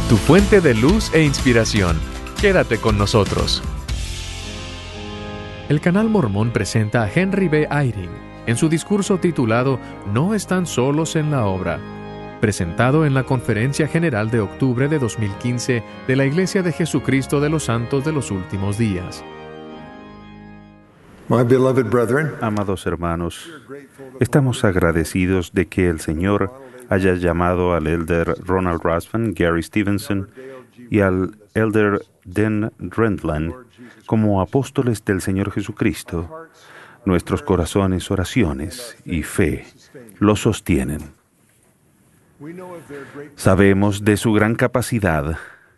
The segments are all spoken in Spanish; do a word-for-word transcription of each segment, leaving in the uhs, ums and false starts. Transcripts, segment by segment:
tu fuente de luz e inspiración. Quédate con nosotros. El Canal Mormón presenta a Henry B. Eyring en su discurso titulado No están solos en la obra, presentado en la Conferencia General de octubre de dos mil quince de la Iglesia de Jesucristo de los Santos de los Últimos Días. My beloved brethren, Amados hermanos, estamos agradecidos de que el Señor haya llamado al elder Ronald Rasband, Gary Stevenson y al elder Dan Rendland como apóstoles del Señor Jesucristo. Nuestros corazones, oraciones y fe los sostienen. Sabemos de su gran capacidad.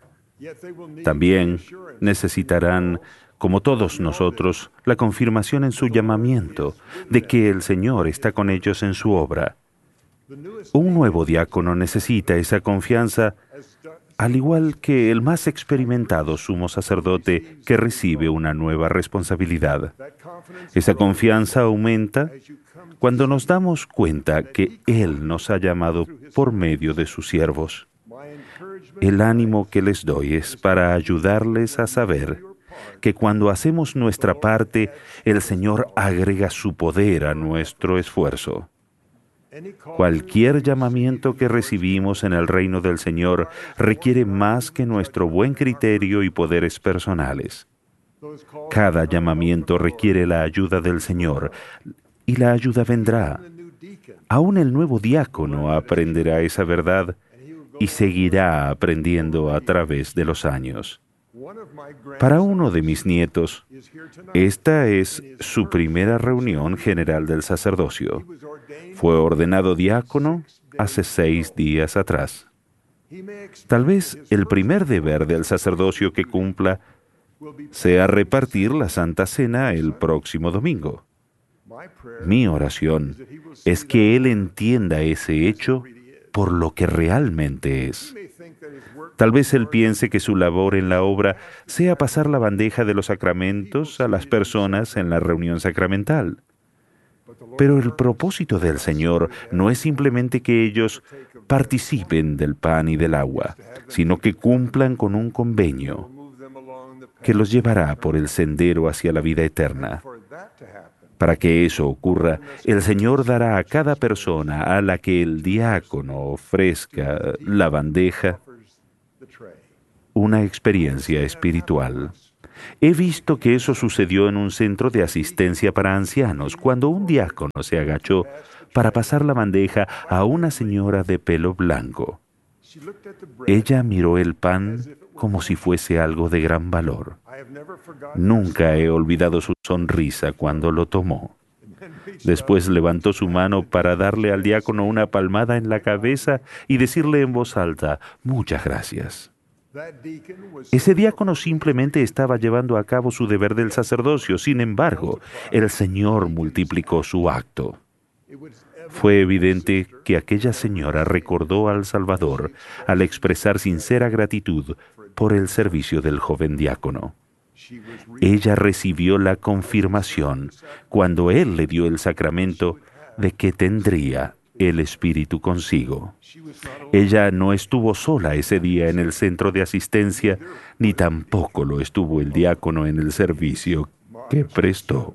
También necesitarán, como todos nosotros, la confirmación en su llamamiento de que el Señor está con ellos en su obra. Un nuevo diácono necesita esa confianza, al igual que el más experimentado sumo sacerdote que recibe una nueva responsabilidad. Esa confianza aumenta cuando nos damos cuenta que Él nos ha llamado por medio de sus siervos. El ánimo que les doy es para ayudarles a saber que cuando hacemos nuestra parte, el Señor agrega su poder a nuestro esfuerzo. Cualquier llamamiento que recibimos en el reino del Señor requiere más que nuestro buen criterio y poderes personales. Cada llamamiento requiere la ayuda del Señor, y la ayuda vendrá. Aún el nuevo diácono aprenderá esa verdad y seguirá aprendiendo a través de los años. Para uno de mis nietos, esta es su primera reunión general del sacerdocio. Fue ordenado diácono hace seis días atrás. Tal vez el primer deber del sacerdocio que cumpla sea repartir la Santa Cena el próximo domingo. Mi oración es que él entienda ese hecho por lo que realmente es. Tal vez él piense que su labor en la obra sea pasar la bandeja de los sacramentos a las personas en la reunión sacramental. Pero el propósito del Señor no es simplemente que ellos participen del pan y del agua, sino que cumplan con un convenio que los llevará por el sendero hacia la vida eterna. Para que eso ocurra, el Señor dará a cada persona a la que el diácono ofrezca la bandeja una experiencia espiritual. He visto que eso sucedió en un centro de asistencia para ancianos, cuando un diácono se agachó para pasar la bandeja a una señora de pelo blanco. Ella miró el pan como si fuese algo de gran valor. Nunca he olvidado su sonrisa cuando lo tomó. Después levantó su mano para darle al diácono una palmada en la cabeza y decirle en voz alta, «Muchas gracias». Ese diácono simplemente estaba llevando a cabo su deber del sacerdocio. Sin embargo, el Señor multiplicó su acto. Fue evidente que aquella señora recordó al Salvador al expresar sincera gratitud por el servicio del joven diácono. Ella recibió la confirmación cuando él le dio el sacramento de que tendría el Espíritu consigo. Ella no estuvo sola ese día en el centro de asistencia, ni tampoco lo estuvo el diácono en el servicio que prestó.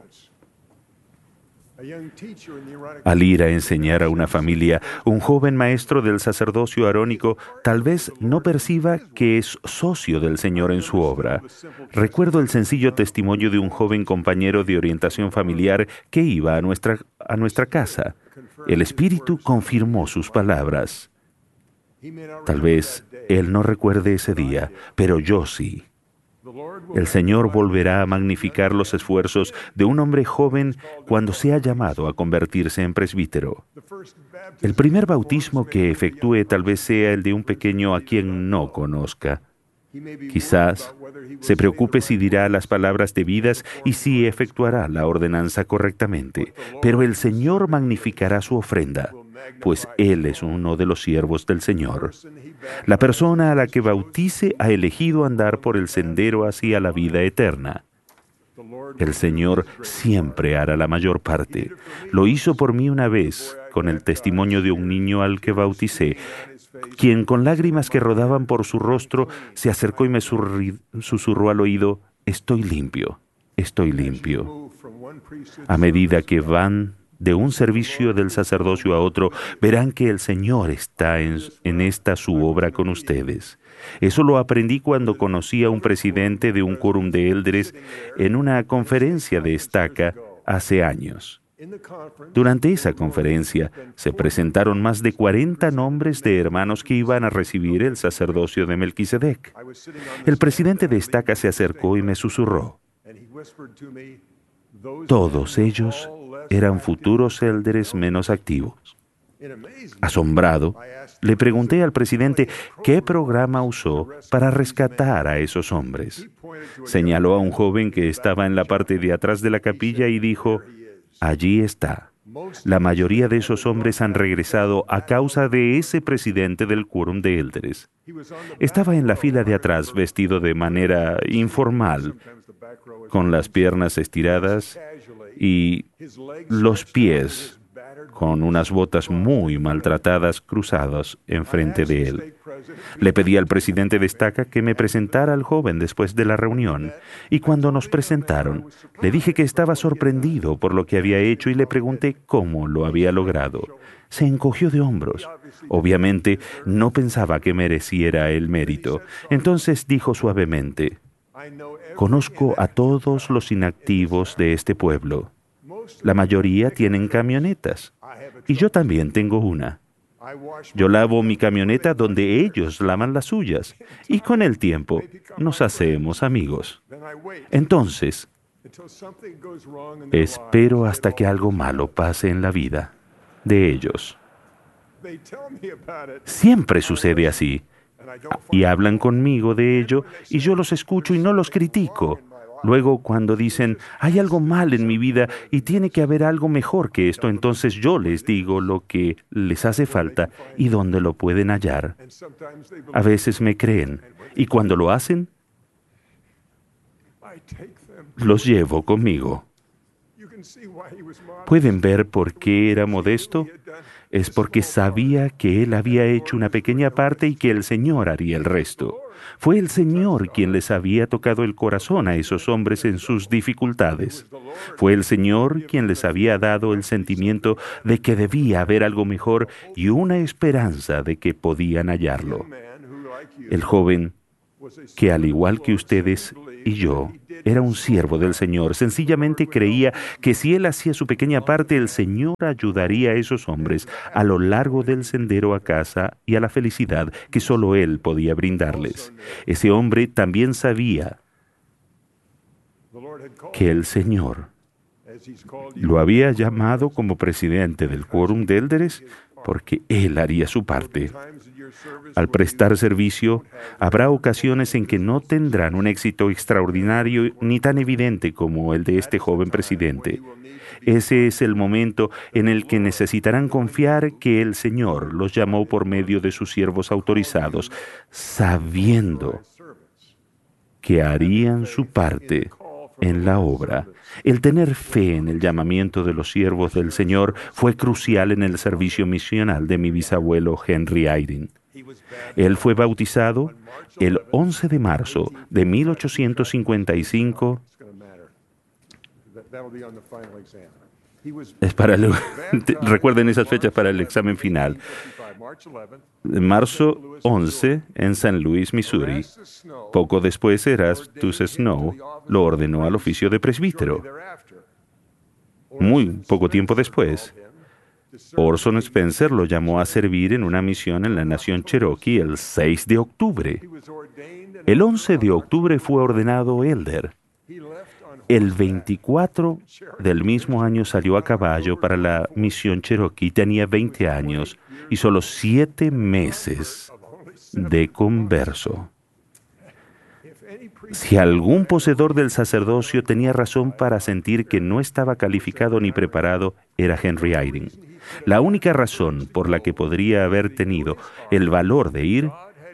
Al ir a enseñar a una familia, un joven maestro del sacerdocio arónico tal vez no perciba que es socio del Señor en su obra. Recuerdo el sencillo testimonio de un joven compañero de orientación familiar que iba a nuestra, a nuestra casa. El Espíritu confirmó sus palabras. Tal vez él no recuerde ese día, pero yo sí. El Señor volverá a magnificar los esfuerzos de un hombre joven cuando sea llamado a convertirse en presbítero. El primer bautismo que efectúe tal vez sea el de un pequeño a quien no conozca. Quizás se preocupe si dirá las palabras debidas y si efectuará la ordenanza correctamente, pero el Señor magnificará su ofrenda, pues Él es uno de los siervos del Señor. La persona a la que bautice ha elegido andar por el sendero hacia la vida eterna. El Señor siempre hará la mayor parte. Lo hizo por mí una vez, con el testimonio de un niño al que bauticé, quien con lágrimas que rodaban por su rostro se acercó y me surri- susurró al oído: estoy limpio, estoy limpio. A medida que van de un servicio del sacerdocio a otro, verán que el Señor está en, en esta su obra con ustedes. Eso lo aprendí cuando conocí a un presidente de un quórum de élderes en una conferencia de estaca hace años. Durante esa conferencia se presentaron más de cuarenta nombres de hermanos que iban a recibir el sacerdocio de Melquisedec. El presidente de estaca se acercó y me susurró: todos ellos eran futuros élderes menos activos. Asombrado, le pregunté al presidente qué programa usó para rescatar a esos hombres. Señaló a un joven que estaba en la parte de atrás de la capilla y dijo: allí está. La mayoría de esos hombres han regresado a causa de ese presidente del quórum de élderes. Estaba en la fila de atrás vestido de manera informal, con las piernas estiradas y los pies con unas botas muy maltratadas cruzadas enfrente de él. Le pedí al presidente de estaca que me presentara al joven después de la reunión, y cuando nos presentaron, le dije que estaba sorprendido por lo que había hecho y le pregunté cómo lo había logrado. Se encogió de hombros. Obviamente, no pensaba que mereciera el mérito. Entonces dijo suavemente: conozco a todos los inactivos de este pueblo. La mayoría tienen camionetas, y yo también tengo una. Yo lavo mi camioneta donde ellos lavan las suyas, y con el tiempo nos hacemos amigos. Entonces, espero hasta que algo malo pase en la vida de ellos. Siempre sucede así, y hablan conmigo de ello, y yo los escucho y no los critico. Luego, cuando dicen: hay algo mal en mi vida y tiene que haber algo mejor que esto, entonces yo les digo lo que les hace falta y dónde lo pueden hallar. A veces me creen, y cuando lo hacen, los llevo conmigo. ¿Pueden ver por qué era modesto? Es porque sabía que él había hecho una pequeña parte y que el Señor haría el resto. Fue el Señor quien les había tocado el corazón a esos hombres en sus dificultades. Fue el Señor quien les había dado el sentimiento de que debía haber algo mejor y una esperanza de que podían hallarlo. El joven, que al igual que ustedes y yo, era un siervo del Señor, sencillamente creía que si él hacía su pequeña parte, el Señor ayudaría a esos hombres a lo largo del sendero a casa y a la felicidad que solo Él podía brindarles. Ese hombre también sabía que el Señor lo había llamado como presidente del quórum de élderes porque Él haría su parte. Al prestar servicio, habrá ocasiones en que no tendrán un éxito extraordinario ni tan evidente como el de este joven presidente. Ese es el momento en el que necesitarán confiar que el Señor los llamó por medio de sus siervos autorizados, sabiendo que harían su parte en la obra. El tener fe en el llamamiento de los siervos del Señor fue crucial en el servicio misional de mi bisabuelo Henry Eyring. Él fue bautizado el once de marzo de mil ochocientos cincuenta y cinco. Es para el, recuerden esas fechas para el examen final. Marzo once en San Luis, Missouri. Poco después, Erastus Snow lo ordenó al oficio de presbítero. Muy poco tiempo después, Orson Spencer lo llamó a servir en una misión en la nación Cherokee el seis de octubre. El once de octubre fue ordenado elder. El veinticuatro del mismo año salió a caballo para la misión Cherokee. Tenía veinte años y solo siete meses de converso. Si algún poseedor del sacerdocio tenía razón para sentir que no estaba calificado ni preparado, era Henry Eyring. La única razón por la que podría haber tenido el valor de ir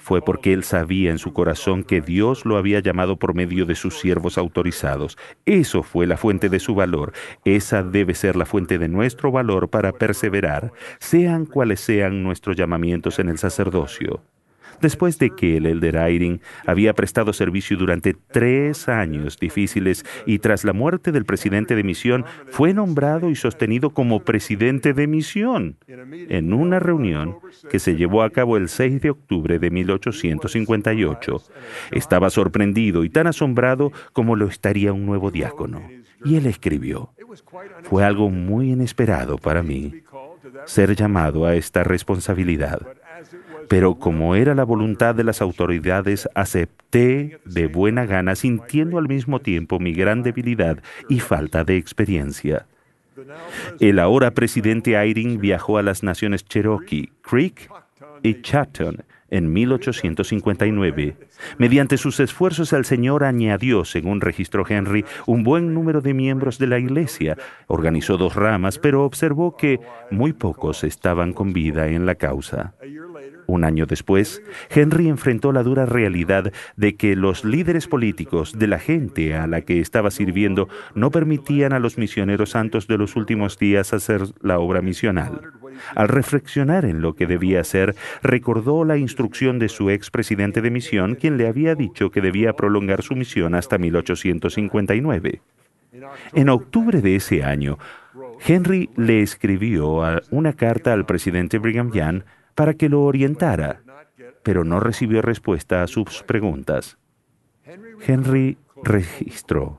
fue porque él sabía en su corazón que Dios lo había llamado por medio de sus siervos autorizados. Eso fue la fuente de su valor. Esa debe ser la fuente de nuestro valor para perseverar, sean cuales sean nuestros llamamientos en el sacerdocio. Después de que el elder Eyring había prestado servicio durante tres años difíciles y tras la muerte del presidente de misión, fue nombrado y sostenido como presidente de misión en una reunión que se llevó a cabo el seis de octubre de mil ochocientos cincuenta y ocho. Estaba sorprendido y tan asombrado como lo estaría un nuevo diácono. Y él escribió: fue algo muy inesperado para mí ser llamado a esta responsabilidad. Pero como era la voluntad de las autoridades, acepté de buena gana, sintiendo al mismo tiempo mi gran debilidad y falta de experiencia. El ahora presidente Eyring viajó a las naciones Cherokee, Creek y Choctaw en mil ochocientos cincuenta y nueve. Mediante sus esfuerzos, el Señor añadió, según registró Henry, un buen número de miembros de la iglesia. Organizó dos ramas, pero observó que muy pocos estaban con vida en la causa. Un año después, Henry enfrentó la dura realidad de que los líderes políticos de la gente a la que estaba sirviendo no permitían a los misioneros santos de los últimos días hacer la obra misional. Al reflexionar en lo que debía hacer, recordó la instrucción de su expresidente de misión, quien le había dicho que debía prolongar su misión hasta mil ochocientos cincuenta y nueve. En octubre de ese año, Henry le escribió una carta al presidente Brigham Young para que lo orientara, pero no recibió respuesta a sus preguntas. Henry registró: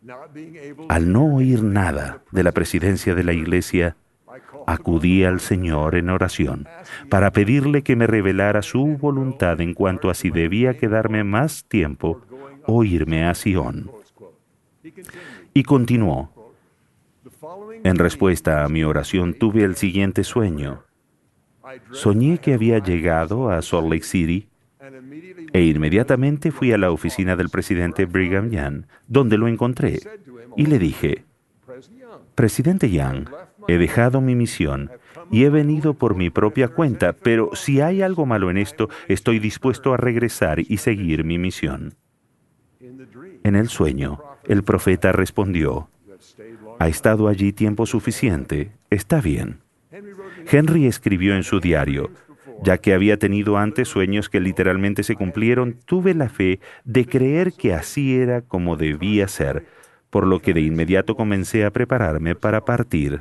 al no oír nada de la presidencia de la iglesia, acudí al Señor en oración para pedirle que me revelara su voluntad en cuanto a si debía quedarme más tiempo o irme a Sion. Y continuó: en respuesta a mi oración tuve el siguiente sueño. Soñé que había llegado a Salt Lake City e inmediatamente fui a la oficina del presidente Brigham Young, donde lo encontré, y le dije: Presidente Young, he dejado mi misión y he venido por mi propia cuenta, pero si hay algo malo en esto, estoy dispuesto a regresar y seguir mi misión. En el sueño, el profeta respondió: ha estado allí tiempo suficiente, está bien. Henry escribió en su diario: ya que había tenido antes sueños que literalmente se cumplieron, tuve la fe de creer que así era como debía ser, por lo que de inmediato comencé a prepararme para partir.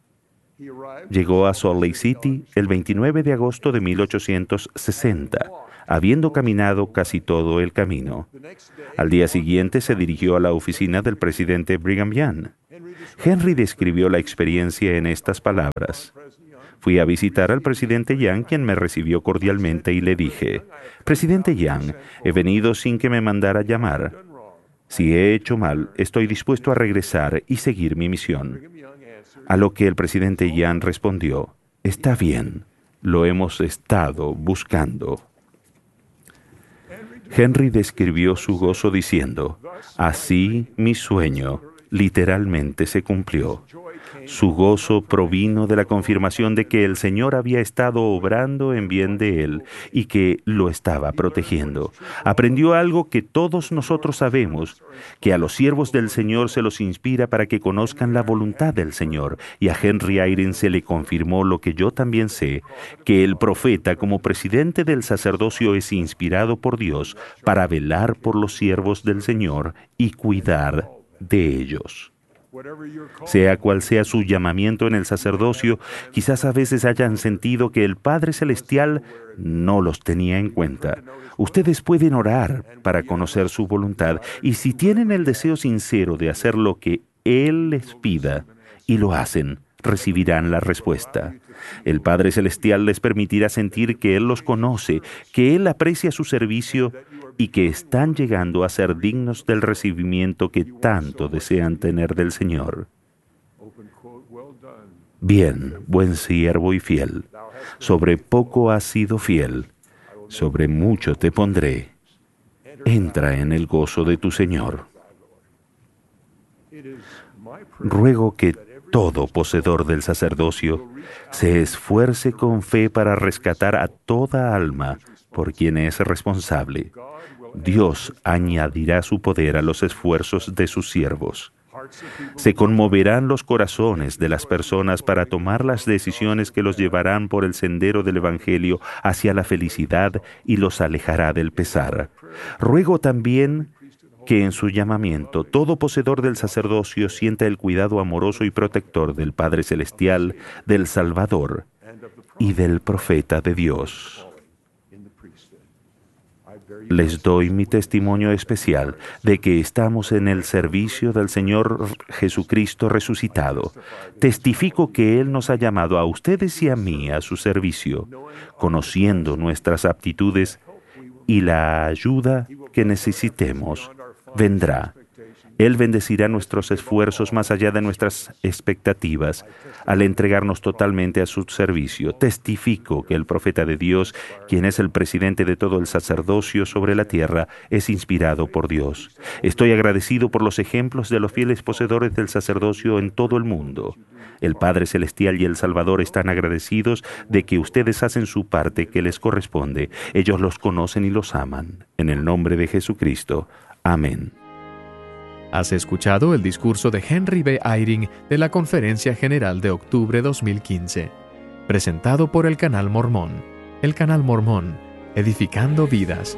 Llegó a Salt Lake City el veintinueve de agosto de mil ochocientos sesenta, habiendo caminado casi todo el camino. Al día siguiente se dirigió a la oficina del presidente Brigham Young. Henry describió la experiencia en estas palabras: fui a visitar al presidente Young, quien me recibió cordialmente, y le dije: Presidente Young, he venido sin que me mandara llamar. Si he hecho mal, estoy dispuesto a regresar y seguir mi misión. A lo que el presidente Young respondió: está bien, lo hemos estado buscando. Henry describió su gozo diciendo: así mi sueño literalmente se cumplió. Su gozo provino de la confirmación de que el Señor había estado obrando en bien de él y que lo estaba protegiendo. Aprendió algo que todos nosotros sabemos, que a los siervos del Señor se los inspira para que conozcan la voluntad del Señor, y a Henry Eyring se le confirmó lo que yo también sé, que el profeta como presidente del sacerdocio es inspirado por Dios para velar por los siervos del Señor y cuidar de ellos. Sea cual sea su llamamiento en el sacerdocio, quizás a veces hayan sentido que el Padre Celestial no los tenía en cuenta. Ustedes pueden orar para conocer su voluntad, y si tienen el deseo sincero de hacer lo que Él les pida y lo hacen, recibirán la respuesta. El Padre Celestial les permitirá sentir que Él los conoce, que Él aprecia su servicio y que están llegando a ser dignos del recibimiento que tanto desean tener del Señor. Bien, buen siervo y fiel, sobre poco has sido fiel, sobre mucho te pondré. Entra en el gozo de tu Señor. Ruego que todo poseedor del sacerdocio se esfuerce con fe para rescatar a toda alma por quien es responsable. Dios añadirá su poder a los esfuerzos de sus siervos. Se conmoverán los corazones de las personas para tomar las decisiones que los llevarán por el sendero del Evangelio hacia la felicidad y los alejará del pesar. Ruego también que en su llamamiento todo poseedor del sacerdocio sienta el cuidado amoroso y protector del Padre Celestial, del Salvador y del Profeta de Dios. Les doy mi testimonio especial de que estamos en el servicio del Señor Jesucristo resucitado. Testifico que Él nos ha llamado a ustedes y a mí a su servicio, conociendo nuestras aptitudes y la ayuda que necesitemos vendrá. Él bendecirá nuestros esfuerzos más allá de nuestras expectativas al entregarnos totalmente a su servicio. Testifico que el profeta de Dios, quien es el presidente de todo el sacerdocio sobre la tierra, es inspirado por Dios. Estoy agradecido por los ejemplos de los fieles poseedores del sacerdocio en todo el mundo. El Padre Celestial y el Salvador están agradecidos de que ustedes hacen su parte que les corresponde. Ellos los conocen y los aman. En el nombre de Jesucristo. Amén. Has escuchado el discurso de Henry B. Eyring de la Conferencia General de Octubre dos mil quince, presentado por el Canal Mormón. El Canal Mormón, edificando vidas.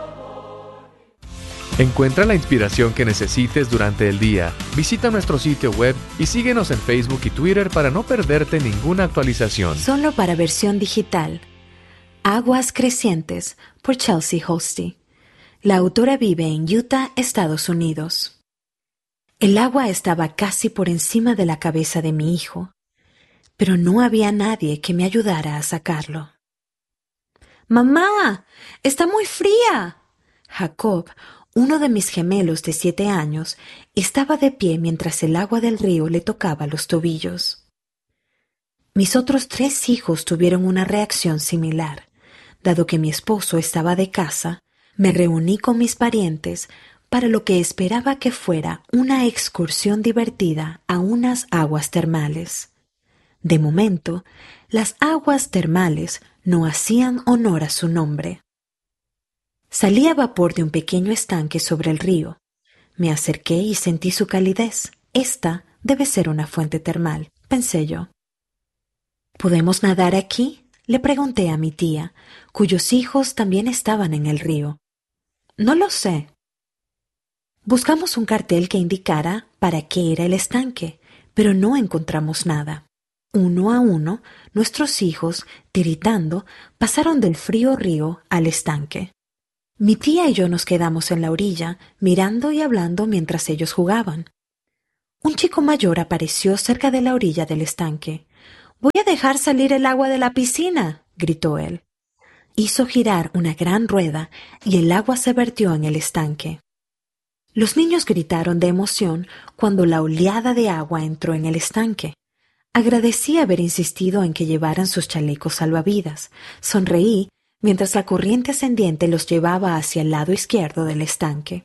Encuentra la inspiración que necesites durante el día. Visita nuestro sitio web y síguenos en Facebook y Twitter para no perderte ninguna actualización. Solo para versión digital. Aguas Crecientes, por Chelsea Holsty. La autora vive en Utah, Estados Unidos. El agua estaba casi por encima de la cabeza de mi hijo, pero no había nadie que me ayudara a sacarlo. ¡Mamá! ¡Está muy fría! Jacob, uno de mis gemelos de siete años, estaba de pie mientras el agua del río le tocaba los tobillos. Mis otros tres hijos tuvieron una reacción similar. Dado que mi esposo estaba de casa, me reuní con mis parientes para lo que esperaba que fuera una excursión divertida a unas aguas termales. De momento, las aguas termales no hacían honor a su nombre. Salía vapor de un pequeño estanque sobre el río. Me acerqué y sentí su calidez. Esta debe ser una fuente termal, pensé yo. ¿Podemos nadar aquí?, le pregunté a mi tía, cuyos hijos también estaban en el río. No lo sé. Buscamos un cartel que indicara para qué era el estanque, pero no encontramos nada. Uno a uno, nuestros hijos, tiritando, pasaron del frío río al estanque. Mi tía y yo nos quedamos en la orilla, mirando y hablando mientras ellos jugaban. Un chico mayor apareció cerca de la orilla del estanque. «Voy a dejar salir el agua de la piscina», gritó él. Hizo girar una gran rueda y el agua se vertió en el estanque. Los niños gritaron de emoción cuando la oleada de agua entró en el estanque. Agradecí haber insistido en que llevaran sus chalecos salvavidas. Sonreí mientras la corriente ascendiente los llevaba hacia el lado izquierdo del estanque.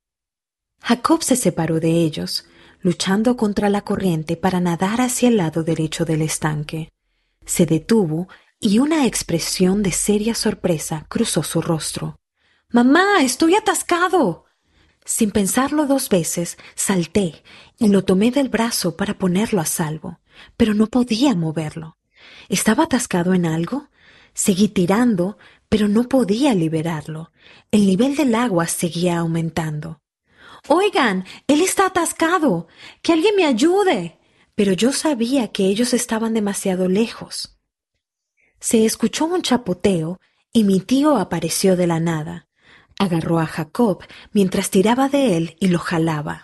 Jacob se separó de ellos, luchando contra la corriente para nadar hacia el lado derecho del estanque. Se detuvo y una expresión de seria sorpresa cruzó su rostro. «¡Mamá, estoy atascado!». Sin pensarlo dos veces, salté y lo tomé del brazo para ponerlo a salvo, pero no podía moverlo. ¿Estaba atascado en algo? Seguí tirando, pero no podía liberarlo. El nivel del agua seguía aumentando. «Oigan, él está atascado. ¡Que alguien me ayude!». Pero yo sabía que ellos estaban demasiado lejos. Se escuchó un chapoteo y mi tío apareció de la nada. Agarró a Jacob mientras tiraba de él y lo jalaba.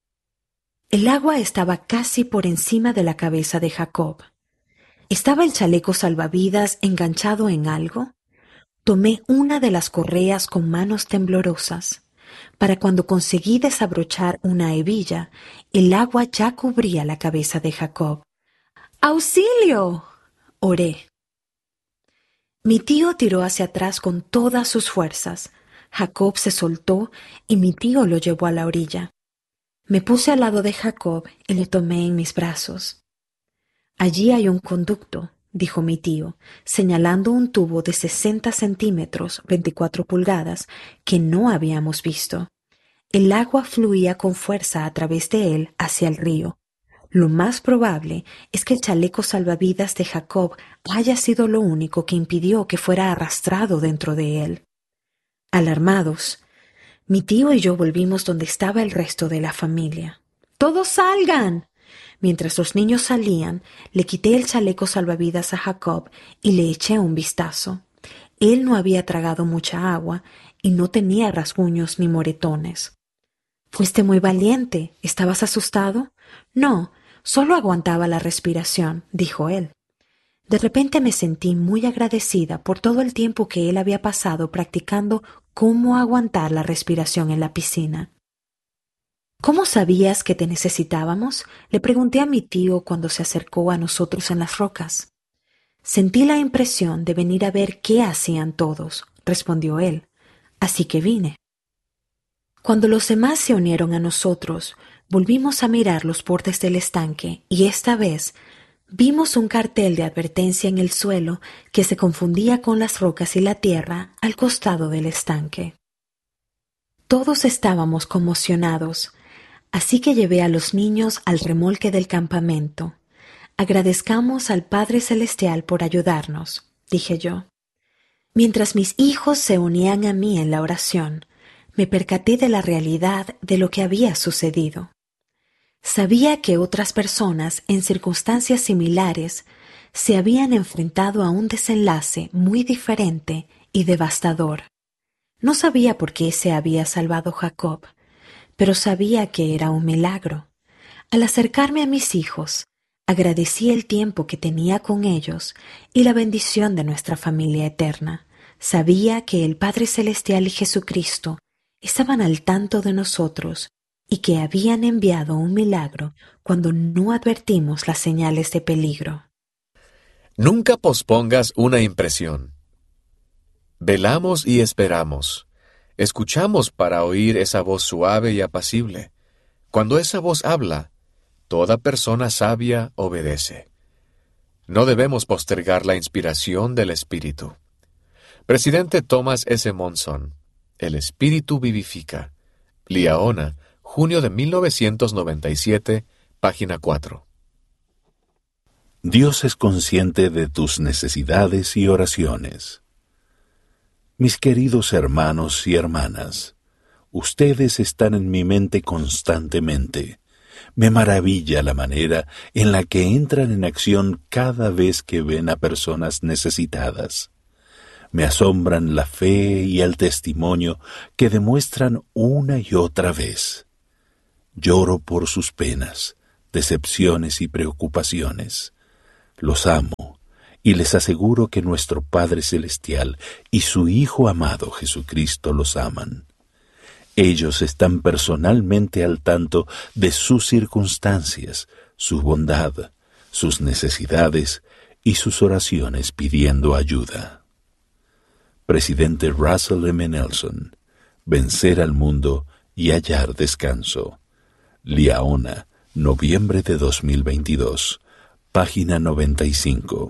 El agua estaba casi por encima de la cabeza de Jacob. ¿Estaba el chaleco salvavidas enganchado en algo? Tomé una de las correas con manos temblorosas. Para cuando conseguí desabrochar una hebilla, el agua ya cubría la cabeza de Jacob. ¡Auxilio!, oré. Mi tío tiró hacia atrás con todas sus fuerzas. Jacob se soltó y mi tío lo llevó a la orilla. Me puse al lado de Jacob y le tomé en mis brazos. «Allí hay un conducto», dijo mi tío, señalando un tubo de sesenta centímetros, veinticuatro pulgadas, que no habíamos visto. El agua fluía con fuerza a través de él hacia el río. Lo más probable es que el chaleco salvavidas de Jacob haya sido lo único que impidió que fuera arrastrado dentro de él. Alarmados, mi tío y yo volvimos donde estaba el resto de la familia. ¡Todos salgan! Mientras los niños salían, le quité el chaleco salvavidas a Jacob y le eché un vistazo. Él no había tragado mucha agua y no tenía rasguños ni moretones. «Fuiste muy valiente. ¿Estabas asustado?» «No, solo aguantaba la respiración», dijo él. De repente me sentí muy agradecida por todo el tiempo que él había pasado practicando cómo aguantar la respiración en la piscina. «¿Cómo sabías que te necesitábamos?», le pregunté a mi tío cuando se acercó a nosotros en las rocas. «Sentí la impresión de venir a ver qué hacían todos», respondió él. «Así que vine». Cuando los demás se unieron a nosotros, volvimos a mirar los bordes del estanque y esta vez vimos un cartel de advertencia en el suelo que se confundía con las rocas y la tierra al costado del estanque. Todos estábamos conmocionados, así que llevé a los niños al remolque del campamento. «Agradezcamos al Padre Celestial por ayudarnos», dije yo. Mientras mis hijos se unían a mí en la oración, me percaté de la realidad de lo que había sucedido. Sabía que otras personas en circunstancias similares se habían enfrentado a un desenlace muy diferente y devastador. No sabía por qué se había salvado Jacob, pero sabía que era un milagro. Al acercarme a mis hijos, agradecí el tiempo que tenía con ellos y la bendición de nuestra familia eterna. Sabía que el Padre Celestial y Jesucristo estaban al tanto de nosotros y que habían enviado un milagro cuando no advertimos las señales de peligro. Nunca pospongas una impresión. Velamos y esperamos. Escuchamos para oír esa voz suave y apacible. Cuando esa voz habla, toda persona sabia obedece. No debemos postergar la inspiración del Espíritu. Presidente Thomas S. Monson, El Espíritu vivifica. Liaona, junio de mil novecientos noventa y siete, página cuatro. Dios es consciente de tus necesidades y oraciones. Mis queridos hermanos y hermanas, ustedes están en mi mente constantemente. Me maravilla la manera en la que entran en acción cada vez que ven a personas necesitadas. Me asombran la fe y el testimonio que demuestran una y otra vez. Lloro por sus penas, decepciones y preocupaciones. Los amo y les aseguro que nuestro Padre Celestial y su Hijo amado Jesucristo los aman. Ellos están personalmente al tanto de sus circunstancias, su bondad, sus necesidades y sus oraciones pidiendo ayuda. Presidente Russell M. Nelson, Vencer al mundo y hallar descanso. Liaona, noviembre de dos mil veintidós, página noventa y cinco.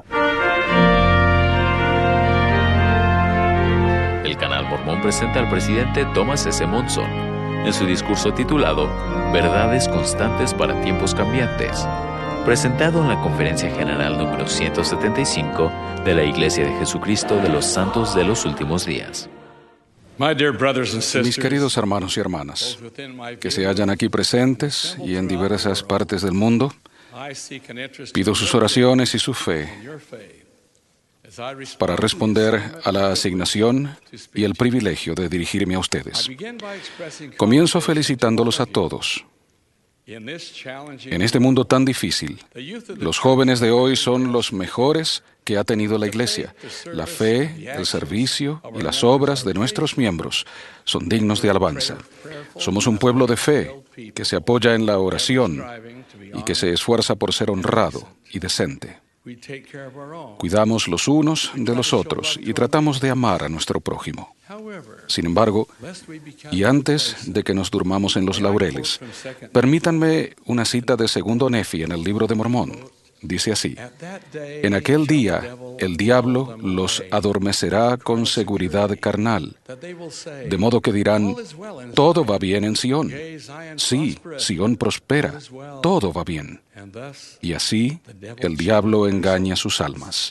El Canal Mormón presenta al presidente Thomas S. Monson en su discurso titulado Verdades constantes para tiempos cambiantes, presentado en la Conferencia General número ciento setenta y cinco de la Iglesia de Jesucristo de los Santos de los Últimos Días. Mis queridos hermanos y hermanas, que se hallan aquí presentes y en diversas partes del mundo, pido sus oraciones y su fe para responder a la asignación y el privilegio de dirigirme a ustedes. Comienzo felicitándolos a todos. En este mundo tan difícil, los jóvenes de hoy son los mejores que ha tenido la Iglesia. La fe, el servicio y las obras de nuestros miembros son dignos de alabanza. Somos un pueblo de fe que se apoya en la oración y que se esfuerza por ser honrado y decente. Cuidamos los unos de los otros y tratamos de amar a nuestro prójimo. Sin embargo, y antes de que nos durmamos en los laureles, permítanme una cita de Segundo Nefi en el Libro de Mormón. Dice así: en aquel día el diablo los adormecerá con seguridad carnal, de modo que dirán, todo va bien en Sión. Sí, Sión prospera, todo va bien. Y así el diablo engaña sus almas.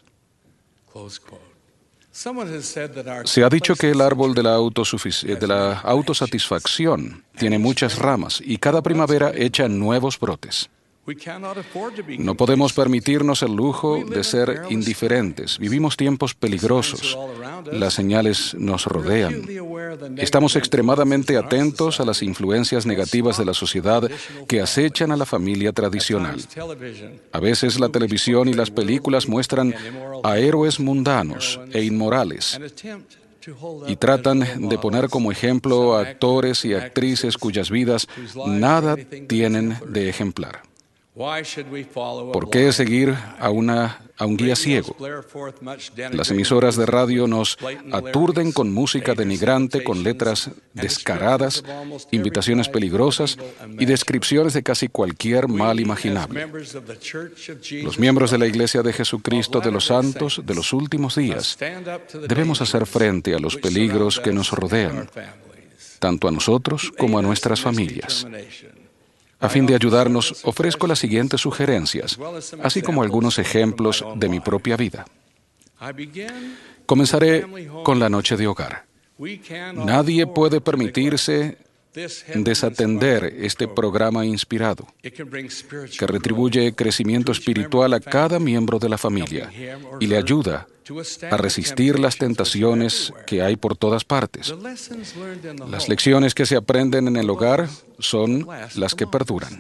Se ha dicho que el árbol de la, autosufic- de la autosatisfacción tiene muchas ramas y cada primavera echa nuevos brotes. No podemos permitirnos el lujo de ser indiferentes. Vivimos tiempos peligrosos. Las señales nos rodean. Estamos extremadamente atentos a las influencias negativas de la sociedad que acechan a la familia tradicional. A veces la televisión y las películas muestran a héroes mundanos e inmorales y tratan de poner como ejemplo a actores y actrices cuyas vidas nada tienen de ejemplar. ¿Por qué seguir a, una, a un guía ciego? Las emisoras de radio nos aturden con música denigrante, con letras descaradas, invitaciones peligrosas y descripciones de casi cualquier mal imaginable. Los miembros de la Iglesia de Jesucristo de los Santos de los últimos días debemos hacer frente a los peligros que nos rodean, tanto a nosotros como a nuestras familias. A fin de ayudarnos, ofrezco las siguientes sugerencias, así como algunos ejemplos de mi propia vida. Comenzaré con la noche de hogar. Nadie puede permitirse desatender este programa inspirado, que retribuye crecimiento espiritual a cada miembro de la familia y le ayuda a resistir las tentaciones que hay por todas partes. Las lecciones que se aprenden en el hogar son las que perduran.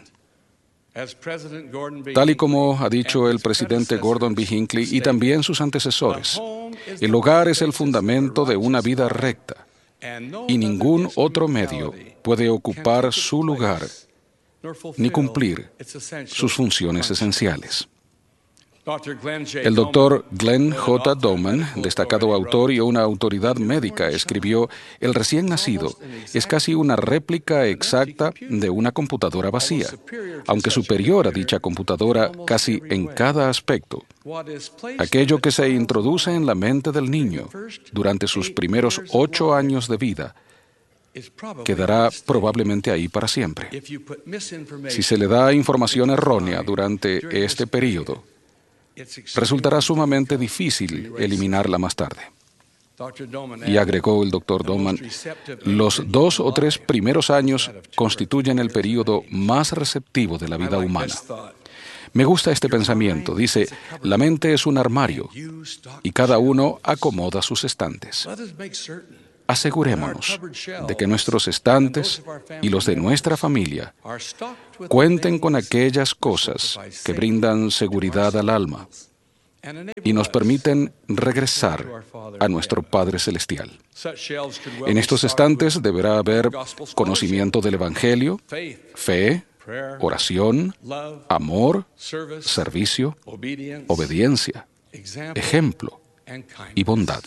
Tal y como ha dicho el presidente Gordon B. Hinckley y también sus antecesores, el hogar es el fundamento de una vida recta y ningún otro medio puede ocupar su lugar ni cumplir sus funciones esenciales. El doctor Glenn J. Doman, destacado autor y una autoridad médica, escribió: el recién nacido es casi una réplica exacta de una computadora vacía, aunque superior a dicha computadora casi en cada aspecto. Aquello que se introduce en la mente del niño durante sus primeros ocho años de vida quedará probablemente ahí para siempre. Si se le da información errónea durante este período, resultará sumamente difícil eliminarla más tarde. Y agregó el doctor Doman, los dos o tres primeros años constituyen el período más receptivo de la vida humana. Me gusta este pensamiento. Dice, la mente es un armario y cada uno acomoda sus estantes. Asegurémonos de que nuestros estantes y los de nuestra familia cuenten con aquellas cosas que brindan seguridad al alma y nos permiten regresar a nuestro Padre Celestial. En estos estantes deberá haber conocimiento del Evangelio, fe, oración, amor, servicio, obediencia, ejemplo y bondad.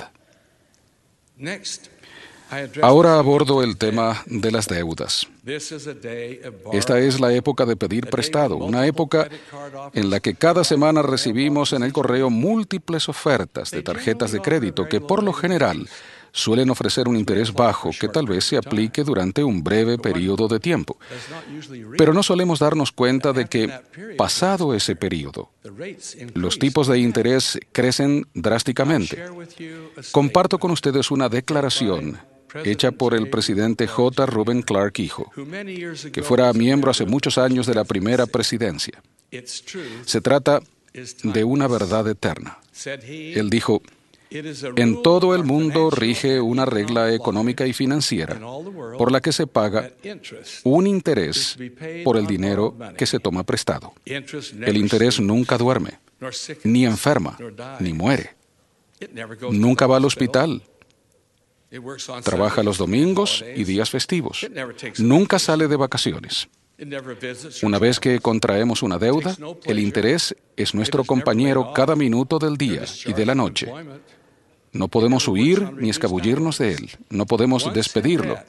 Ahora abordo el tema de las deudas. Esta es la época de pedir prestado, una época en la que cada semana recibimos en el correo múltiples ofertas de tarjetas de crédito que por lo general suelen ofrecer un interés bajo que tal vez se aplique durante un breve periodo de tiempo. Pero no solemos darnos cuenta de que, pasado ese periodo, los tipos de interés crecen drásticamente. Comparto con ustedes una declaración hecha por el presidente J. Reuben Clark hijo, que fuera miembro hace muchos años de la primera presidencia. Se trata de una verdad eterna. Él dijo, en todo el mundo rige una regla económica y financiera por la que se paga un interés por el dinero que se toma prestado. El interés nunca duerme, ni enferma, ni muere. Nunca va al hospital. Trabaja los domingos y días festivos. Nunca sale de vacaciones. Una vez que contraemos una deuda, el interés es nuestro compañero cada minuto del día y de la noche. No podemos huir ni escabullirnos de él. No podemos despedirlo.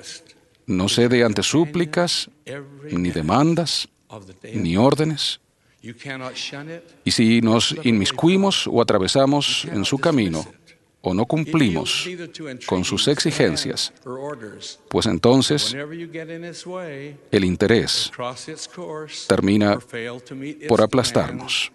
No cede ante súplicas, ni demandas, ni órdenes. Y si nos inmiscuimos o atravesamos en su camino, o no cumplimos con sus exigencias, pues entonces el interés termina por aplastarnos.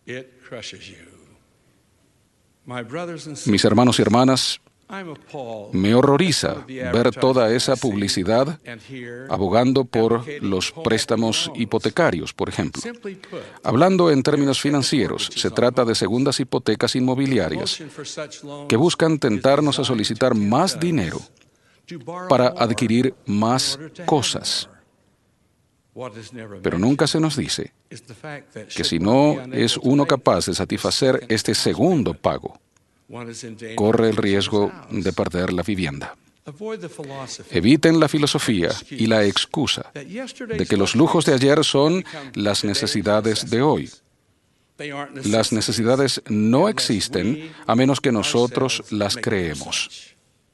Mis hermanos y hermanas, me horroriza ver toda esa publicidad abogando por los préstamos hipotecarios, por ejemplo. Hablando en términos financieros, se trata de segundas hipotecas inmobiliarias que buscan tentarnos a solicitar más dinero para adquirir más cosas. Pero nunca se nos dice que si no es uno capaz de satisfacer este segundo pago, corre el riesgo de perder la vivienda. Eviten la filosofía y la excusa de que los lujos de ayer son las necesidades de hoy. Las necesidades no existen a menos que nosotros las creemos.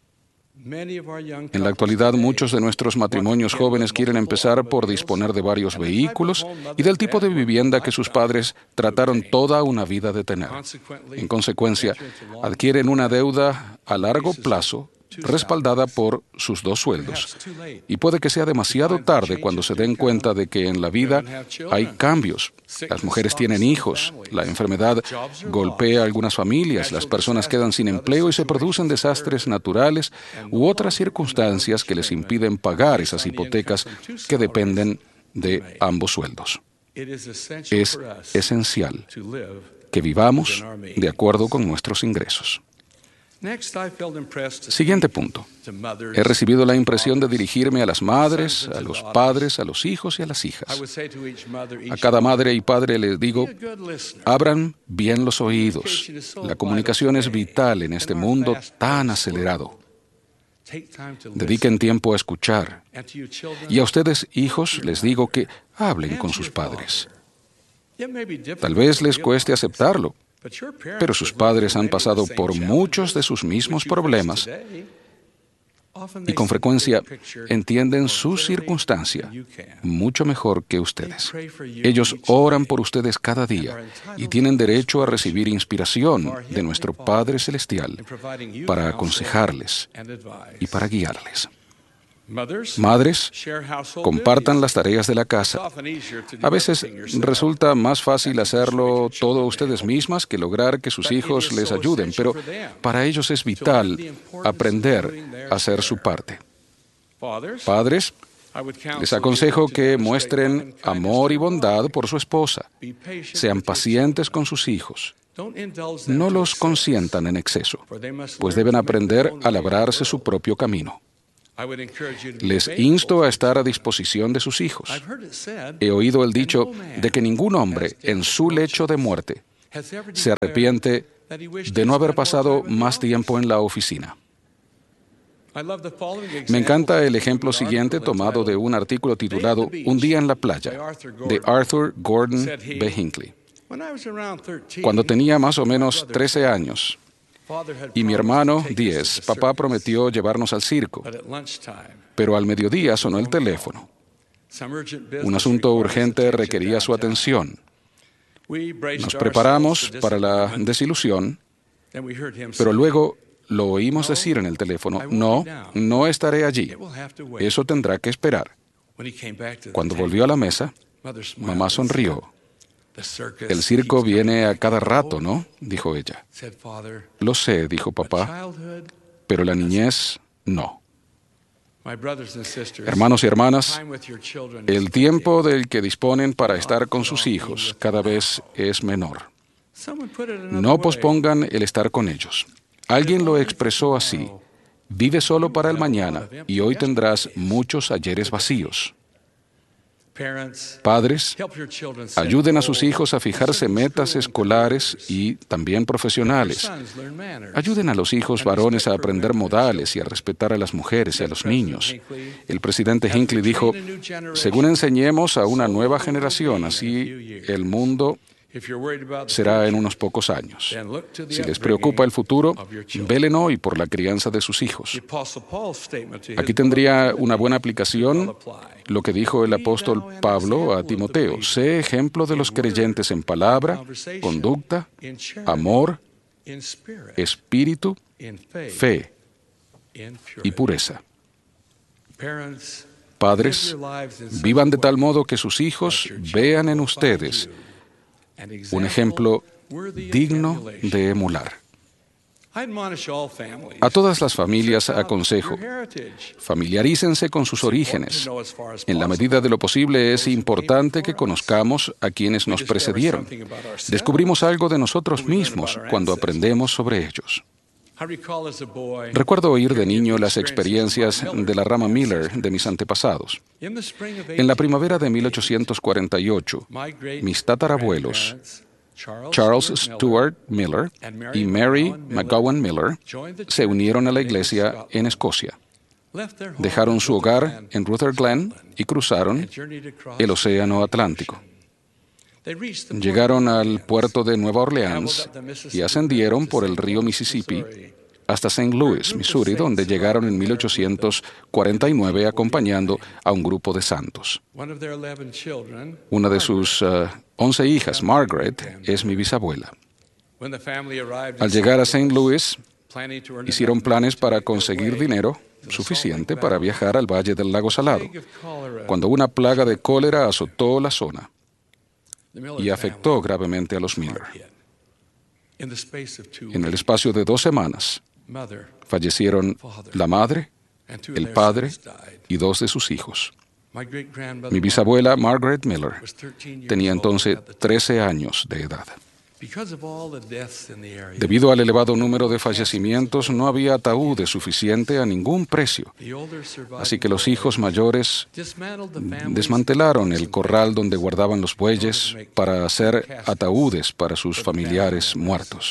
En la actualidad, muchos de nuestros matrimonios jóvenes quieren empezar por disponer de varios vehículos y del tipo de vivienda que sus padres trataron toda una vida de tener. En consecuencia, adquieren una deuda a largo plazo respaldada por sus dos sueldos. Y puede que sea demasiado tarde cuando se den cuenta de que en la vida hay cambios. Las mujeres tienen hijos, la enfermedad golpea a algunas familias, las personas quedan sin empleo y se producen desastres naturales u otras circunstancias que les impiden pagar esas hipotecas que dependen de ambos sueldos. Es esencial que vivamos de acuerdo con nuestros ingresos. Siguiente punto. He recibido la impresión de dirigirme a las madres, a los padres, a los hijos y a las hijas. A cada madre y padre les digo, abran bien los oídos. La comunicación es vital en este mundo tan acelerado. Dediquen tiempo a escuchar. Y a ustedes, hijos, les digo que hablen con sus padres. Tal vez les cueste aceptarlo, pero sus padres han pasado por muchos de sus mismos problemas y con frecuencia entienden su circunstancia mucho mejor que ustedes. Ellos oran por ustedes cada día y tienen derecho a recibir inspiración de nuestro Padre Celestial para aconsejarles y para guiarles. Madres, compartan las tareas de la casa. A veces resulta más fácil hacerlo todo ustedes mismas que lograr que sus hijos les ayuden, pero para ellos es vital aprender a hacer su parte. Padres, les aconsejo que muestren amor y bondad por su esposa. Sean pacientes con sus hijos. No los consientan en exceso, pues deben aprender a labrarse su propio camino. Les insto a estar a disposición de sus hijos. He oído el dicho de que ningún hombre en su lecho de muerte se arrepiente de no haber pasado más tiempo en la oficina. Me encanta el ejemplo siguiente tomado de un artículo titulado Un día en la playa, de Arthur Gordon B. Hinckley. Cuando tenía más o menos trece años, y mi hermano, diez, papá prometió llevarnos al circo, pero al mediodía sonó el teléfono. Un asunto urgente requería su atención. Nos preparamos para la desilusión, pero luego lo oímos decir en el teléfono, no, no estaré allí. Eso tendrá que esperar. Cuando volvió a la mesa, mamá sonrió. El circo viene a cada rato, ¿no?, dijo ella. Lo sé, dijo papá, pero la niñez no. Hermanos y hermanas, el tiempo del que disponen para estar con sus hijos cada vez es menor. No pospongan el estar con ellos. Alguien lo expresó así: vive solo para el mañana y hoy tendrás muchos ayeres vacíos. Padres, ayuden a sus hijos a fijarse metas escolares y también profesionales. Ayuden a los hijos varones a aprender modales y a respetar a las mujeres y a los niños. El presidente Hinckley dijo, según enseñemos a una nueva generación, así el mundo será en unos pocos años. Si les preocupa el futuro, velen hoy por la crianza de sus hijos. Aquí tendría una buena aplicación lo que dijo el apóstol Pablo a Timoteo: sé ejemplo de los creyentes en palabra, conducta, amor, espíritu, fe y pureza. Padres, vivan de tal modo que sus hijos vean en ustedes un ejemplo digno de emular. A todas las familias aconsejo, familiarícense con sus orígenes. En la medida de lo posible es importante que conozcamos a quienes nos precedieron. Descubrimos algo de nosotros mismos cuando aprendemos sobre ellos. Recuerdo oír de niño las experiencias de la rama Miller de mis antepasados. En la primavera de mil ochocientos cuarenta y ocho, mis tatarabuelos, Charles Stuart Miller y Mary McGowan Miller, se unieron a la iglesia en Escocia. Dejaron su hogar en Ruther Glen y cruzaron el Océano Atlántico. Llegaron al puerto de Nueva Orleans y ascendieron por el río Mississippi hasta Saint Louis, Missouri, donde llegaron en mil ochocientos cuarenta y nueve acompañando a un grupo de santos. Una de sus uh, once hijas, Margaret, es mi bisabuela. Al llegar a Saint Louis, hicieron planes para conseguir dinero suficiente para viajar al Valle del Lago Salado, cuando una plaga de cólera azotó la zona y afectó gravemente a los Miller. En el espacio de dos semanas, fallecieron la madre, el padre y dos de sus hijos. Mi bisabuela, Margaret Miller, tenía entonces trece años de edad. Debido al elevado número de fallecimientos, no había ataúdes suficiente a ningún precio. Así que los hijos mayores desmantelaron el corral donde guardaban los bueyes para hacer ataúdes para sus familiares muertos.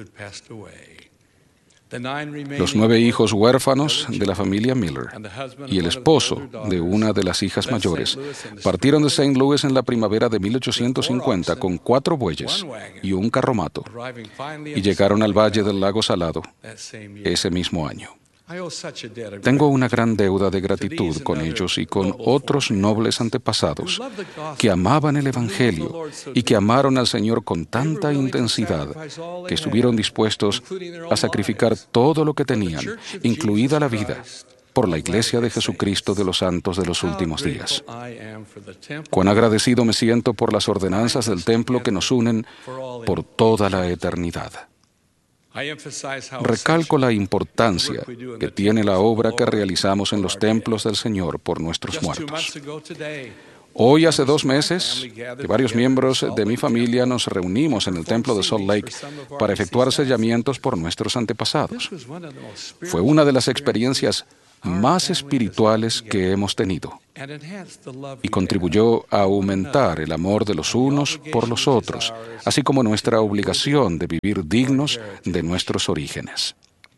Los nueve hijos huérfanos de la familia Miller y el esposo de una de las hijas mayores partieron de Saint Louis en la primavera de mil ochocientos cincuenta con cuatro bueyes y un carromato y llegaron al Valle del Lago Salado ese mismo año. Tengo una gran deuda de gratitud con ellos y con otros nobles antepasados que amaban el Evangelio y que amaron al Señor con tanta intensidad que estuvieron dispuestos a sacrificar todo lo que tenían, incluida la vida, por la Iglesia de Jesucristo de los Santos de los Últimos Días. Cuán agradecido me siento por las ordenanzas del templo que nos unen por toda la eternidad. Recalco la importancia que tiene la obra que realizamos en los templos del Señor por nuestros muertos. Hoy, hace dos meses, que varios miembros de mi familia nos reunimos en el templo de Salt Lake para efectuar sellamientos por nuestros antepasados. Fue una de las experiencias más espirituales que hemos tenido y contribuyó a aumentar el amor de los unos por los otros, así como nuestra obligación de vivir dignos de nuestros orígenes.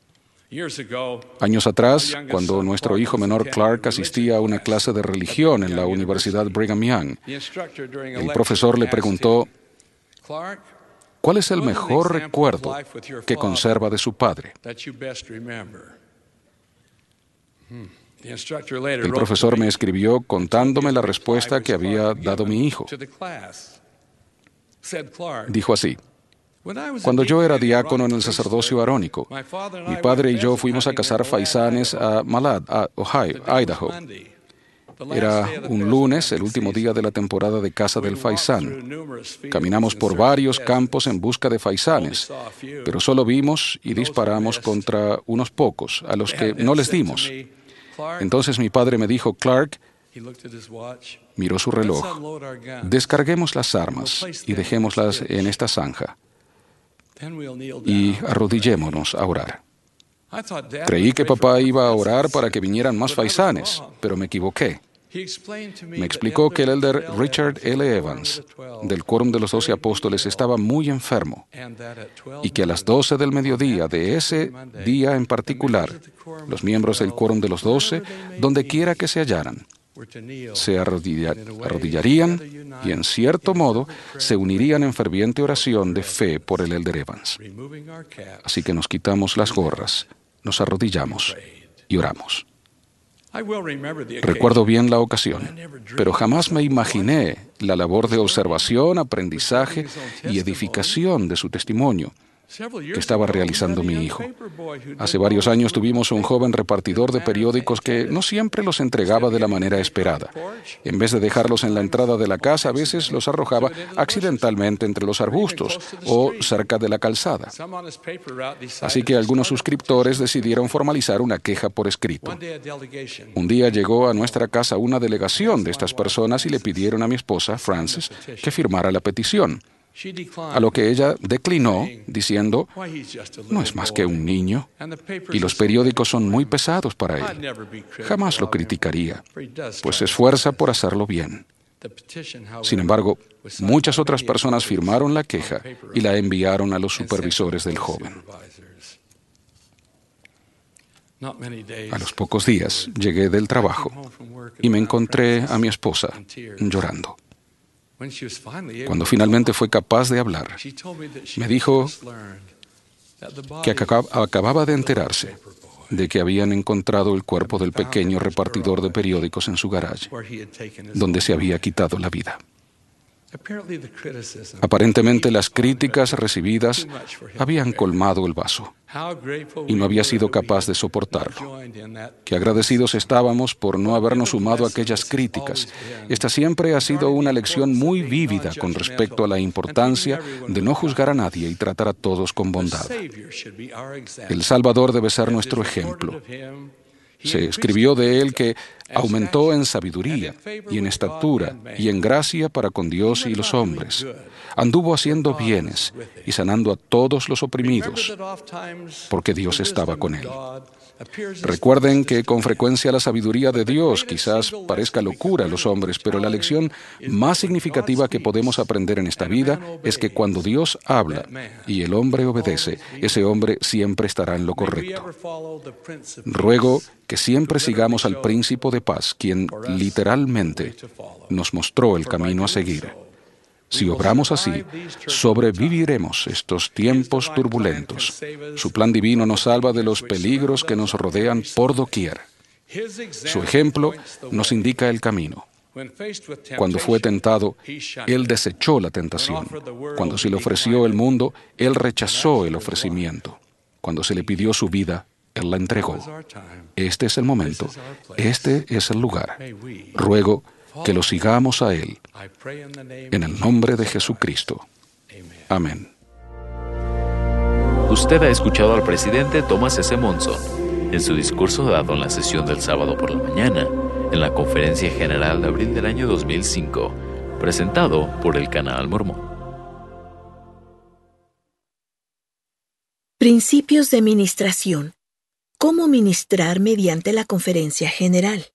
Años atrás, cuando nuestro hijo menor Clark asistía a una clase de religión en la Universidad Brigham Young, el profesor le preguntó: ¿cuál es el mejor recuerdo que conserva de su padre? El profesor me escribió contándome la respuesta que había dado mi hijo. Dijo así: cuando yo era diácono en el sacerdocio arónico, mi padre y yo fuimos a cazar faisanes a Malad, a Ohio, Idaho. Era un lunes, el último día de la temporada de caza del faisán. Caminamos por varios campos en busca de faisanes, pero solo vimos y disparamos contra unos pocos, a los que no les dimos. Entonces mi padre me dijo: Clark, miró su reloj, descarguemos las armas y dejémoslas en esta zanja y arrodillémonos a orar. Creí que papá iba a orar para que vinieran más faisanes, pero me equivoqué. Me explicó que el elder Richard L. Evans, del Quórum de los Doce Apóstoles, estaba muy enfermo y que a las doce del mediodía de ese día en particular, los miembros del Quórum de los Doce, donde quiera que se hallaran, se arrodilla- arrodillarían y, en cierto modo, se unirían en ferviente oración de fe por el Elder Evans. Así que nos quitamos las gorras, nos arrodillamos y oramos. Recuerdo bien la ocasión, pero jamás me imaginé la labor de observación, aprendizaje y edificación de su testimonio que estaba realizando mi hijo. Hace varios años tuvimos un joven repartidor de periódicos que no siempre los entregaba de la manera esperada. En vez de dejarlos en la entrada de la casa, a veces los arrojaba accidentalmente entre los arbustos o cerca de la calzada. Así que algunos suscriptores decidieron formalizar una queja por escrito. Un día llegó a nuestra casa una delegación de estas personas y le pidieron a mi esposa, Frances, que firmara la petición. A lo que ella declinó, diciendo, no es más que un niño, y los periódicos son muy pesados para él. Jamás lo criticaría, pues se esfuerza por hacerlo bien. Sin embargo, muchas otras personas firmaron la queja y la enviaron a los supervisores del joven. A los pocos días llegué del trabajo y me encontré a mi esposa llorando. Cuando finalmente fue capaz de hablar, me dijo que acababa de enterarse de que habían encontrado el cuerpo del pequeño repartidor de periódicos en su garaje, donde se había quitado la vida. Aparentemente las críticas recibidas habían colmado el vaso y no había sido capaz de soportarlo. Qué agradecidos estábamos por no habernos sumado a aquellas críticas. Esta siempre ha sido una lección muy vívida con respecto a la importancia de no juzgar a nadie y tratar a todos con bondad. El Salvador debe ser nuestro ejemplo. Se escribió de él que aumentó en sabiduría y en estatura y en gracia para con Dios y los hombres. Anduvo haciendo bienes y sanando a todos los oprimidos, porque Dios estaba con él. Recuerden que con frecuencia la sabiduría de Dios quizás parezca locura a los hombres, pero la lección más significativa que podemos aprender en esta vida es que cuando Dios habla y el hombre obedece, ese hombre siempre estará en lo correcto. Ruego que siempre sigamos al Príncipe de Paz, quien literalmente nos mostró el camino a seguir. Si obramos así, sobreviviremos estos tiempos turbulentos. Su plan divino nos salva de los peligros que nos rodean por doquier. Su ejemplo nos indica el camino. Cuando fue tentado, Él desechó la tentación. Cuando se le ofreció el mundo, Él rechazó el ofrecimiento. Cuando se le pidió su vida, Él la entregó. Este es el momento. Este es el lugar. Ruego que lo sigamos a Él. En el nombre de Jesucristo. Amén. Usted ha escuchado al presidente Thomas S. Monson en su discurso dado en la sesión del sábado por la mañana, en la Conferencia General de abril del año dos mil cinco, presentado por el Canal Mormón. Principios de ministración. ¿Cómo ministrar mediante la Conferencia General?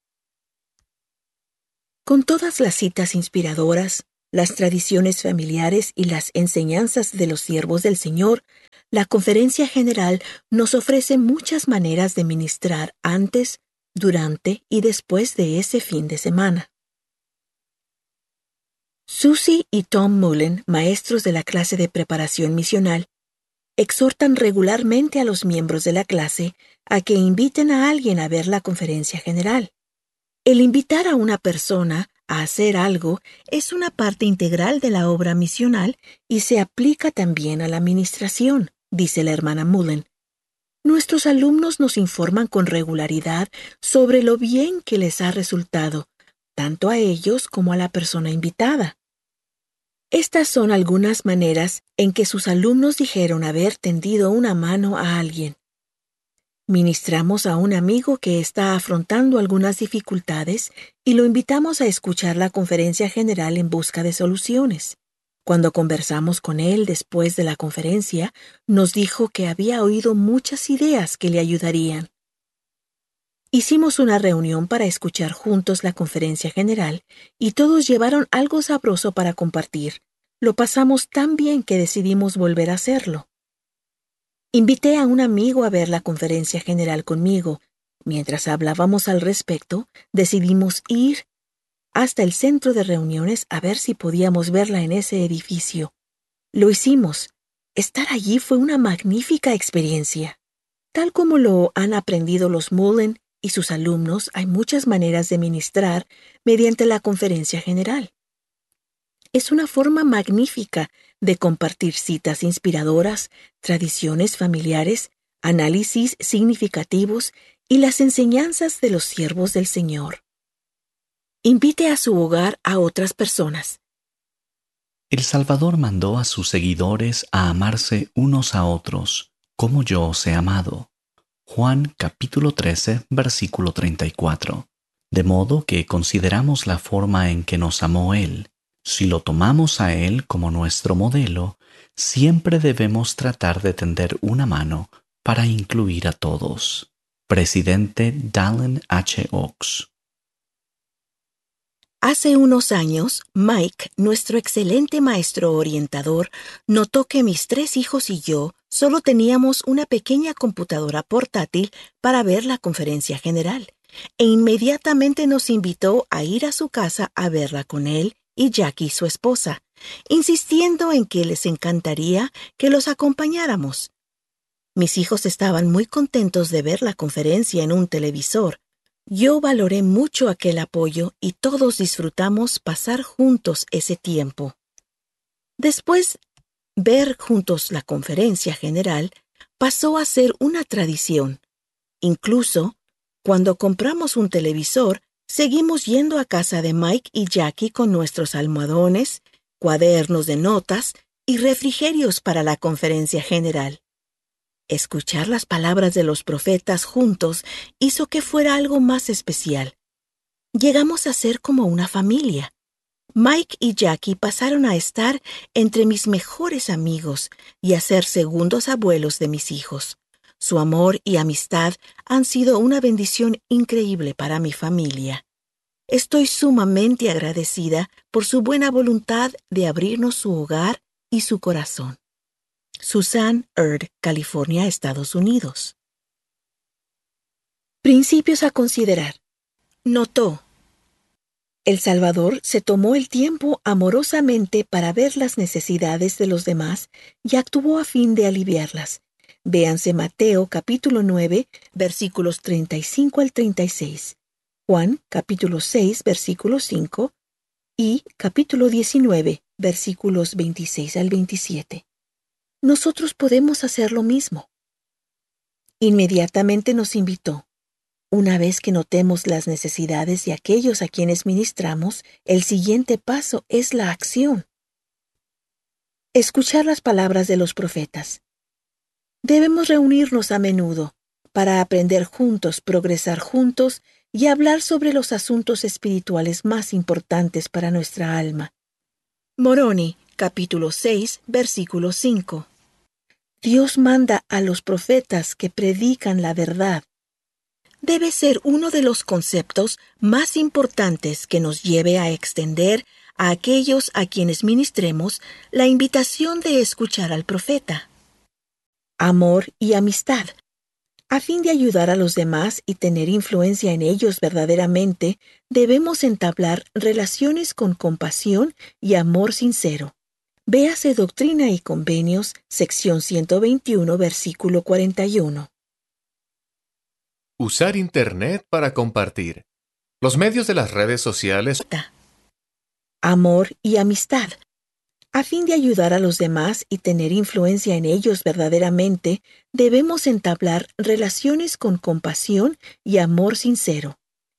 Con todas las citas inspiradoras, las tradiciones familiares y las enseñanzas de los siervos del Señor, la Conferencia General nos ofrece muchas maneras de ministrar antes, durante y después de ese fin de semana. Susie y Tom Mullen, maestros de la clase de preparación misional, exhortan regularmente a los miembros de la clase a que inviten a alguien a ver la Conferencia General. El invitar a una persona a hacer algo es una parte integral de la obra misional y se aplica también a la administración, dice la hermana Mullen. Nuestros alumnos nos informan con regularidad sobre lo bien que les ha resultado, tanto a ellos como a la persona invitada. Estas son algunas maneras en que sus alumnos dijeron haber tendido una mano a alguien. Ministramos a un amigo que está afrontando algunas dificultades y lo invitamos a escuchar la conferencia general en busca de soluciones. Cuando conversamos con él después de la conferencia, nos dijo que había oído muchas ideas que le ayudarían. Hicimos una reunión para escuchar juntos la conferencia general y todos llevaron algo sabroso para compartir. Lo pasamos tan bien que decidimos volver a hacerlo. Invité a un amigo a ver la conferencia general conmigo Mientras hablábamos al respecto, decidimos ir hasta el centro de reuniones a ver si podíamos verla en ese edificio. Lo hicimos. Estar allí fue una magnífica experiencia. Tal como lo han aprendido los Mullen y sus alumnos, hay muchas maneras de ministrar mediante la conferencia general. Es una forma magnífica de compartir citas inspiradoras, tradiciones familiares, análisis significativos y las enseñanzas de los siervos del Señor. Invite a su hogar a otras personas. El Salvador mandó a sus seguidores a amarse unos a otros, como yo os he amado. Juan capítulo trece, versículo treinta y cuatro. De modo que consideramos la forma en que nos amó Él. Si lo tomamos a Él como nuestro modelo, siempre debemos tratar de tender una mano para incluir a todos. Presidente Dallin H. Oaks. Hace unos años, Mike, nuestro excelente maestro orientador, notó que mis tres hijos y yo solo teníamos una pequeña computadora portátil para ver la conferencia general, e inmediatamente nos invitó a ir a su casa a verla con él y Jackie, su esposa, insistiendo en que les encantaría que los acompañáramos. Mis hijos estaban muy contentos de ver la conferencia en un televisor. Yo valoré mucho aquel apoyo y todos disfrutamos pasar juntos ese tiempo. Después, ver juntos la conferencia general pasó a ser una tradición. Incluso, cuando compramos un televisor, seguimos yendo a casa de Mike y Jackie con nuestros almohadones, cuadernos de notas y refrigerios para la conferencia general. Escuchar las palabras de los profetas juntos hizo que fuera algo más especial. Llegamos a ser como una familia. Mike y Jackie pasaron a estar entre mis mejores amigos y a ser segundos abuelos de mis hijos. Su amor y amistad han sido una bendición increíble para mi familia. Estoy sumamente agradecida por su buena voluntad de abrirnos su hogar y su corazón. Susan Erd, California, Estados Unidos. Principios a considerar. Notó. El Salvador se tomó el tiempo amorosamente para ver las necesidades de los demás y actuó a fin de aliviarlas. Véanse Mateo capítulo nueve, versículos treinta y cinco al treinta y seis, Juan capítulo seis, versículo cinco y capítulo diecinueve, versículos veintiséis al veintisiete. Nosotros podemos hacer lo mismo. Inmediatamente nos invitó. Una vez que notemos las necesidades de aquellos a quienes ministramos, el siguiente paso es la acción. Escuchar las palabras de los profetas. Debemos reunirnos a menudo para aprender juntos, progresar juntos y hablar sobre los asuntos espirituales más importantes para nuestra alma. Moroni, capítulo seis, versículo cinco. Dios manda a los profetas que predican la verdad. Debe ser uno de los conceptos más importantes que nos lleve a extender a aquellos a quienes ministremos la invitación de escuchar al profeta. Amor y amistad. A fin de ayudar a los demás y tener influencia en ellos verdaderamente, debemos entablar relaciones con compasión y amor sincero. Véase Doctrina y Convenios, sección ciento veintiuno, versículo cuarenta y uno. Usar Internet para compartir. Los medios de las redes sociales. Amor y amistad. A fin de ayudar a los demás y tener influencia en ellos verdaderamente, debemos entablar relaciones con compasión y amor sincero.